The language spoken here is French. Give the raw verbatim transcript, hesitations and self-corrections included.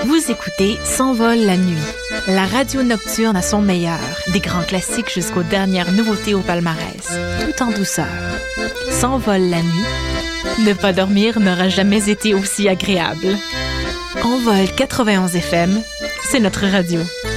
Vous écoutez S'envole la nuit, la radio nocturne à son meilleur, des grands classiques jusqu'aux dernières nouveautés au palmarès, tout en douceur. S'envole la nuit, ne pas dormir n'aura jamais été aussi agréable. Envol quatre-vingt-onze F M, c'est notre radio.